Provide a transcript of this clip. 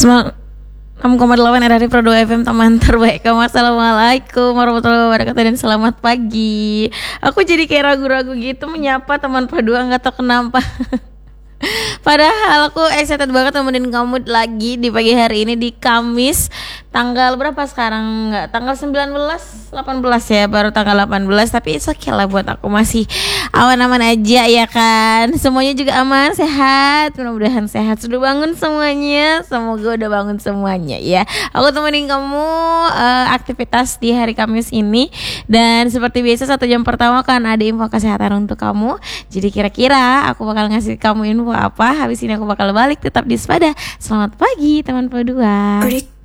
6,8 RRI Pro 2 FM, teman terbaik kamu. Assalamualaikum warahmatullahi wabarakatuh dan selamat pagi. Aku jadi kayak ragu-ragu gitu menyapa teman Pro 2, nggak tahu kenapa. Padahal aku excited banget temenin kamu lagi di pagi hari ini di Kamis tanggal berapa sekarang? Nggak, tanggal 19, 18 ya, baru tanggal 18. Tapi it's okay lah, buat aku masih aman-aman aja ya kan. Semuanya juga aman, sehat, mudah-mudahan sehat. Sudah bangun semuanya? Semoga udah bangun semuanya ya. Aku temenin kamu aktivitas di hari Kamis ini. Dan seperti biasa 1 jam pertama kan ada info kesehatan untuk kamu. Jadi kira-kira aku bakal ngasih kamu info apa? Habis ini aku bakal balik, tetap di Sepada. Selamat pagi teman Pro 2.